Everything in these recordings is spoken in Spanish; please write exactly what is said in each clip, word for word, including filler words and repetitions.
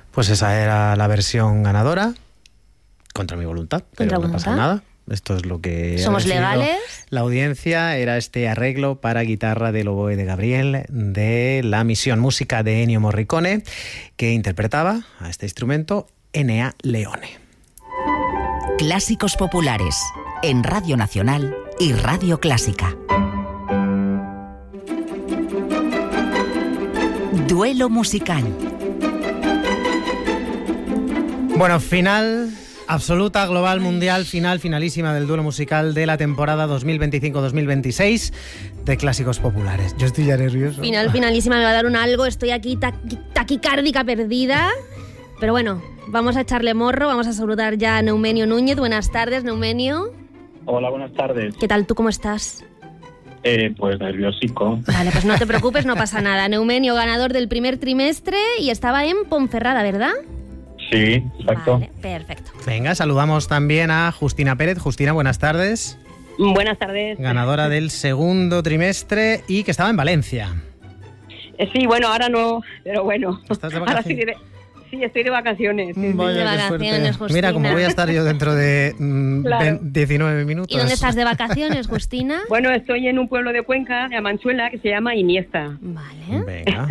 Pues esa era la versión ganadora, contra mi voluntad, pero no pasa nada. Esto es lo que somos legales. La audiencia era este arreglo para guitarra del oboe de Gabriel de La Misión, música de Ennio Morricone, que interpretaba a este instrumento Enea Leone. Clásicos populares en Radio Nacional y Radio Clásica. Duelo musical. Bueno, final absoluta, global, mundial, final, finalísima del duelo musical de la temporada dos mil veinticinco dos mil veintiséis de Clásicos Populares. Yo estoy ya nervioso. Final, finalísima, me va a dar un algo, estoy aquí taqui, taquicárdica perdida. Pero bueno, vamos a echarle morro, vamos a saludar ya a Neumenio Núñez. Buenas tardes, Neumenio. Hola, buenas tardes. ¿Qué tal? ¿Tú cómo estás? Eh, pues nerviosico. Vale, pues no te preocupes, no pasa nada. Neumenio, ganador del primer trimestre y estaba en Ponferrada, ¿verdad? Sí, exacto. Vale, perfecto. Venga, saludamos también a Justina Pérez. Justina, buenas tardes. Buenas tardes. Ganadora del segundo trimestre y que estaba en Valencia. Eh, sí, bueno, ahora no, pero bueno. ¿Estás de Ahora vacaciones? sí, de, sí, estoy de vacaciones. Sí, Vaya, sí. de qué vacaciones, suerte. Justina. Mira, como voy a estar yo dentro de mm, Claro. diecinueve minutos. ¿Y dónde estás de vacaciones, Justina? Bueno, estoy en un pueblo de Cuenca, de Amanchuela, que se llama Iniesta. Vale. Venga.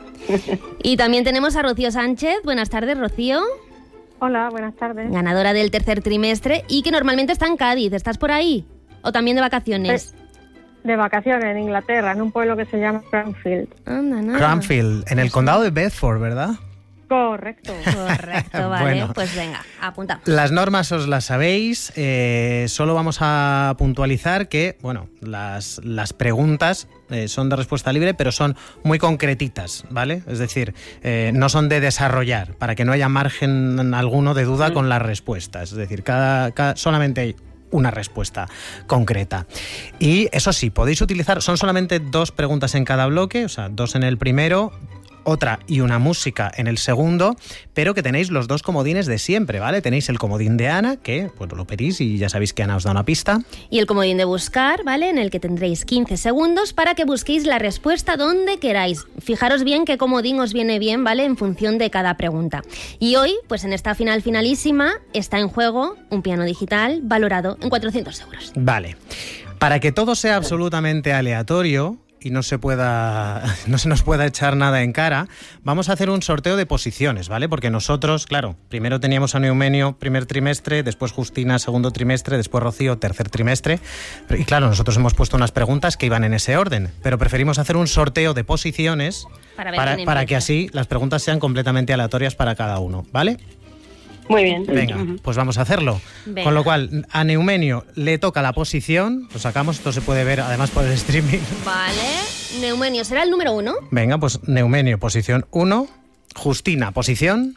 Y también tenemos a Rocío Sánchez. Buenas tardes, Rocío. Hola, buenas tardes. Ganadora del tercer trimestre y que normalmente está en Cádiz. ¿Estás por ahí? ¿O también de vacaciones? De vacaciones en Inglaterra, en un pueblo que se llama Cranfield. Anda, nada. Cranfield, en el condado de Bedford, ¿verdad? Correcto. Correcto, vale. Bueno. Pues venga, apuntamos. Las normas os las sabéis, eh, solo vamos a puntualizar que, bueno, las, las preguntas eh, son de respuesta libre, pero son muy concretitas, ¿vale? Es decir, eh, no son de desarrollar, para que no haya margen alguno de duda con las respuestas. Es decir, cada, cada solamente hay una respuesta concreta. Y eso sí, podéis utilizar, son solamente dos preguntas en cada bloque, o sea, dos en el primero, otra y una música en el segundo, pero que tenéis los dos comodines de siempre, ¿vale? Tenéis el comodín de Ana, que pues lo pedís y ya sabéis que Ana os da una pista. Y el comodín de buscar, ¿vale? En el que tendréis quince segundos para que busquéis la respuesta donde queráis. Fijaros bien qué comodín os viene bien, ¿vale? En función de cada pregunta. Y hoy, pues en esta final finalísima, está en juego un piano digital valorado en cuatrocientos euros. Vale. Para que todo sea absolutamente aleatorio y no se pueda, no se nos pueda echar nada en cara, vamos a hacer un sorteo de posiciones, ¿vale? Porque nosotros, claro, primero teníamos a Neumenio primer trimestre, después Justina segundo trimestre, después Rocío tercer trimestre, y claro, nosotros hemos puesto unas preguntas que iban en ese orden, pero preferimos hacer un sorteo de posiciones Para ver para, quién para que empieza. así las preguntas sean completamente aleatorias para cada uno, ¿vale? Muy bien. Venga, pues vamos a hacerlo. Venga. Con lo cual, a Neumenio le toca la posición, lo sacamos, esto se puede ver además por el streaming. Vale. Neumenio será el número uno. Venga, pues Neumenio, posición uno. Justina, posición.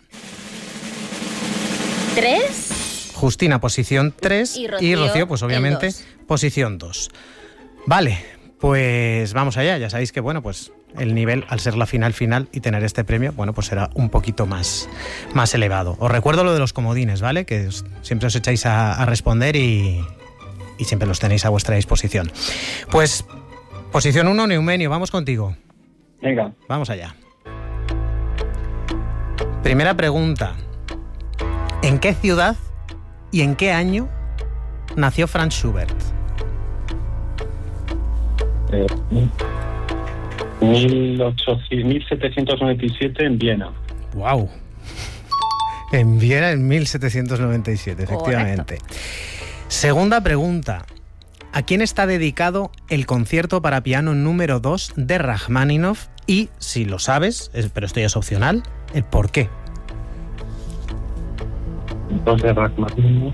Tres. Justina, posición tres. Y Rocío, pues el obviamente, dos. posición dos. Vale, pues vamos allá. Ya sabéis que, bueno, pues el nivel, al ser la final final y tener este premio, bueno, pues será un poquito más, más elevado. Os recuerdo lo de los comodines, ¿vale? Que os- siempre os echáis a, a responder y, y siempre los tenéis a vuestra disposición. Pues, posición uno, Neumenio, vamos contigo. Venga, Vamos allá. Primera pregunta. ¿En qué ciudad y en qué año nació Franz Schubert? eh, mil ochocientos, mil setecientos noventa y siete en Viena. ¡Wow! En Viena en mil setecientos noventa y siete, Correcto. efectivamente. Segunda pregunta. ¿A quién está dedicado el concierto para piano número dos de Rachmaninoff? Y, si lo sabes, es- pero esto ya es opcional, el por qué. Entonces, Rachmaninoff.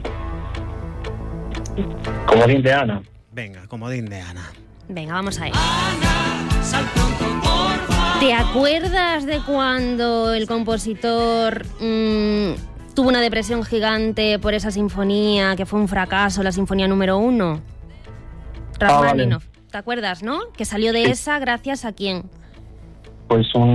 Comodín de Ana. Venga, comodín de Ana. Venga, vamos a ir. ¿Te acuerdas de cuando el compositor mmm, tuvo una depresión gigante por esa sinfonía que fue un fracaso, la sinfonía número uno? Rachmaninoff. ¿Te acuerdas, no? Que salió de esa gracias a quién. Pues un